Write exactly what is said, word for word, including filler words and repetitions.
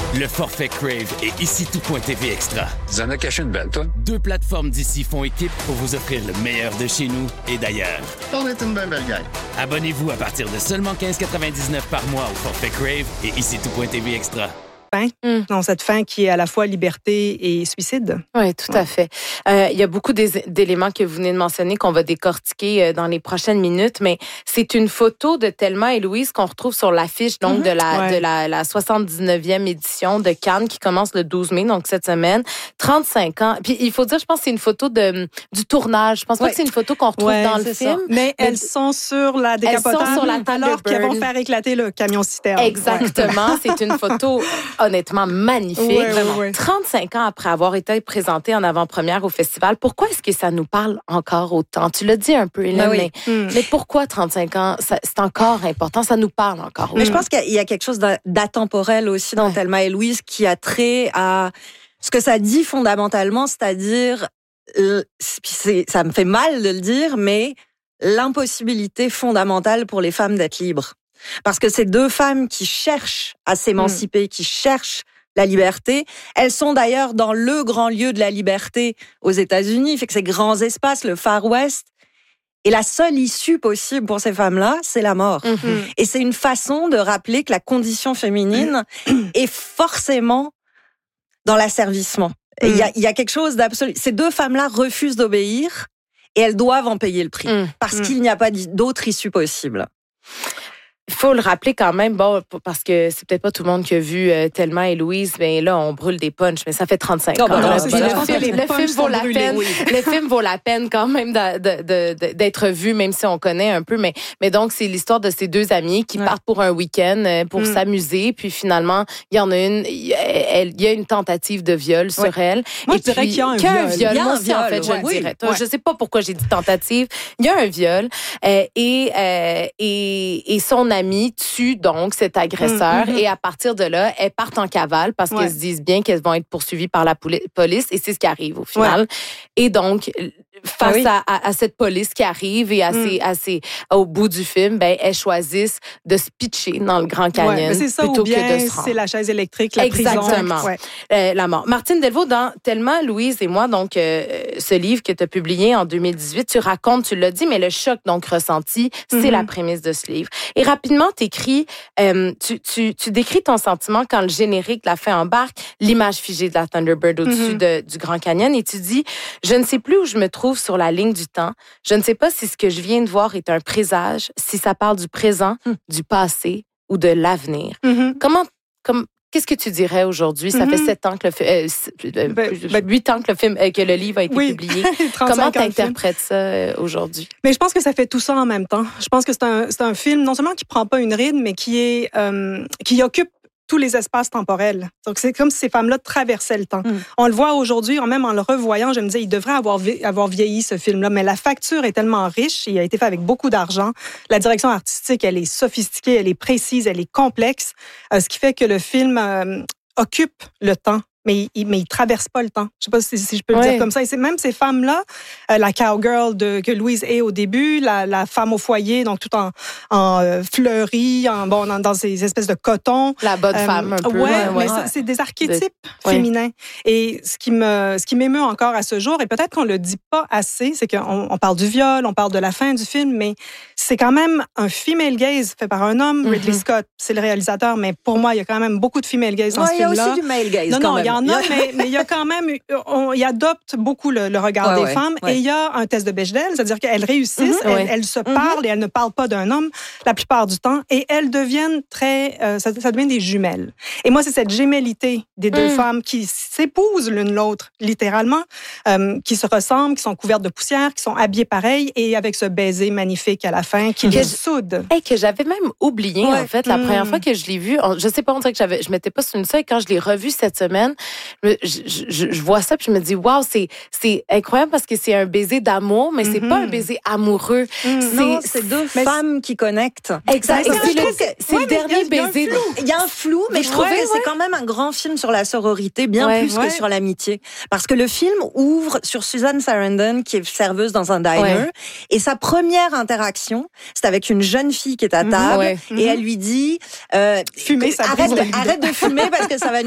Le forfait Crave et Ici Tout.tv Extra. Tu en as caché une belle, toi? Deux plateformes d'ici font équipe pour vous offrir le meilleur de chez nous et d'ailleurs. On est une belle belle gang. Abonnez-vous à partir de seulement quinze quatre-vingt-dix-neuf par mois au forfait Crave et Ici Tout.tv Extra. Fin. Mm. Non, cette fin qui est à la fois liberté et suicide. Oui, tout à fait. Euh, il y a beaucoup des, d'éléments que vous venez de mentionner qu'on va décortiquer euh, dans les prochaines minutes, mais c'est une photo de Thelma et Louise qu'on retrouve sur l'affiche donc mm-hmm. de la ouais. de la, la soixante-dix-neuvième édition de Cannes qui commence le douze mai, donc cette semaine. trente-cinq ans. Puis il faut dire, je pense que c'est une photo de du tournage. Je pense ouais. pas que c'est une photo qu'on retrouve ouais, dans le film. Ça. Mais, mais elles sont sur la décapotable elles sont sur la alors qu'elles vont faire éclater le camion citerne. Exactement. Ouais. C'est une photo honnêtement magnifique. Ouais, ouais, ouais. trente-cinq ans après avoir été présentée en avant-première au festival, pourquoi est-ce que ça nous parle encore autant? Tu l'as dit un peu, Hélène, oui. mais, mm. mais pourquoi trente-cinq ans? Ça, c'est encore important, ça nous parle encore. Mais mm. je pense qu'il y a quelque chose d'atemporel aussi dans ouais. Thelma et Louise qui a trait à ce que ça dit fondamentalement, c'est-à-dire, c'est, ça me fait mal de le dire, mais l'impossibilité fondamentale pour les femmes d'être libres. Parce que ces deux femmes qui cherchent à s'émanciper, mmh. qui cherchent la liberté, elles sont d'ailleurs dans le grand lieu de la liberté aux États-Unis, fait que ces grands espaces, le Far West. Et la seule issue possible pour ces femmes-là, c'est la mort. Mmh. Et c'est une façon de rappeler que la condition féminine mmh. est forcément dans l'asservissement. Mmh. Il y a, il y a quelque chose d'absolu. Ces deux femmes-là refusent d'obéir et elles doivent en payer le prix mmh. parce mmh. qu'il n'y a pas d'autre issue possible. Il faut le rappeler quand même, bon, parce que c'est peut-être pas tout le monde qui a vu euh, Thelma et Louise, mais là, on brûle des punchs, mais ça fait trente-cinq ans. Non, là, non, le, le, film, le, le film vaut la brûlés, peine. Oui. Le film vaut la peine quand même de, de, de, d'être vu, même si on connaît un peu. Mais, mais donc, c'est l'histoire de ces deux amies qui ouais. partent pour un week-end pour mm. s'amuser. Puis finalement, il y en a une, il y a une tentative de viol sur ouais. elle. Moi, et je dirais puis, qu'il y a un qu'il y a viol. Un viol. Il y a Moi un aussi, viol, en fait, je ouais. le dirais. Oui. Je sais pas pourquoi j'ai dit tentative. Il y a un viol. Euh, et, euh, et, et son ami tue donc cet agresseur mm-hmm. et à partir de là, elles partent en cavale parce ouais. qu'elles se disent bien qu'elles vont être poursuivies par la police et c'est ce qui arrive au final. Ouais. Et donc, face ah oui. à, à, à cette police qui arrive et à mm. ses, à ses, au bout du film, ben, elles choisissent de se pitcher dans le Grand Canyon ouais, c'est ça, plutôt ou bien que de se rendre. C'est la chaise électrique, la Exactement. prison. Exactement. Ouais. Euh, la mort. Martine Delvaux, dans Thelma, Louise et moi, donc, euh, ce livre que tu as publié en deux mille dix-huit, tu racontes, tu l'as dit, mais le choc donc ressenti, c'est mm-hmm. la prémisse de ce livre. Et rapidement, t'écris, euh, tu, tu, tu décris ton sentiment quand le générique, la fin embarque, l'image figée de la Thunderbird au-dessus mm-hmm. de, du Grand Canyon, et tu dis, je ne sais plus où je me trouve sur la ligne du temps. Je ne sais pas si ce que je viens de voir est un présage, si ça parle du présent, mm. du passé ou de l'avenir. Mm-hmm. Comment, comme, qu'est-ce que tu dirais aujourd'hui? Ça mm-hmm. fait sept ans que le film, euh, ben, huit ans que le film, euh, que le livre a été oui. publié. Comment t'interprètes ça euh, aujourd'hui? Mais je pense que ça fait tout ça en même temps. Je pense que c'est un, c'est un film non seulement qui prend pas une ride, mais qui est, euh, qui occupe tous les espaces temporels. Donc, c'est comme si ces femmes-là traversaient le temps. Mm. On le voit aujourd'hui, même en le revoyant, je me disais, il devrait avoir, vi- avoir vieilli, ce film-là, mais la facture est tellement riche, il a été fait avec beaucoup d'argent. La direction artistique, elle est sophistiquée, elle est précise, elle est complexe, euh, ce qui fait que le film euh, occupe le temps. Mais il, mais il traverse pas le temps. Je sais pas si, si je peux le ouais. dire comme ça. Et c'est même ces femmes-là, euh, la cowgirl de, que Louise est au début, la, la femme au foyer, donc tout en, en euh, fleurie, en, bon, dans, dans ces espèces de coton. La bonne euh, femme, un peu. Ouais, ouais, mais ouais. c'est, c'est des archétypes de... féminins. Ouais. Et ce qui me, ce qui m'émeut encore à ce jour, et peut-être qu'on le dit pas assez, c'est qu'on on parle du viol, on parle de la fin du film, mais c'est quand même un female gaze fait par un homme. Mm-hmm. Ridley Scott, c'est le réalisateur, mais pour moi, il y a quand même beaucoup de female gaze dans ouais, ce film-là. Il y a aussi du male gaze. Non, quand non, même. il y en a, mais, mais il y a quand même, on, il adopte beaucoup le, le regard ouais, des ouais, femmes ouais. et il y a un test de Bechdel, c'est-à-dire qu'elles réussissent, mm-hmm, elles, ouais. elles se parlent mm-hmm. et elles ne parlent pas d'un homme la plupart du temps et elles deviennent très, euh, ça, ça devient des jumelles. Et moi, c'est cette gémellité des deux mm. femmes qui s'épousent l'une l'autre, littéralement, euh, qui se ressemblent, qui sont couvertes de poussière, qui sont habillées pareil et avec ce baiser magnifique à la fin qui les soude. Hey, que j'avais même oublié, ouais. en fait, la mm. première fois que je l'ai vu, je sais pas, on dirait que j'avais, je m'étais pas sur une seule, quand je l'ai revu cette semaine, je, je, je, je vois ça puis je me dis, waouh, c'est, c'est incroyable parce que c'est un baiser d'amour, mais c'est mm-hmm. pas un baiser amoureux. Mm. C'est, non, c'est deux mais femmes c'est... qui connectent. Exact. C'est, c'est, le, que, c'est ouais, le dernier il y a, baiser. Il y a un flou, mais, mais je trouve ouais, que ouais. c'est quand même un grand film sur la sororité, bien ouais, plus ouais. que sur l'amitié. Parce que le film ouvre sur Susan Sarandon, qui est serveuse dans un diner, ouais. et sa première interaction, c'est avec une jeune fille qui est à table, mm-hmm. et mm-hmm. elle lui dit, euh, fumer, ça arrête, de, arrête de fumer parce que ça va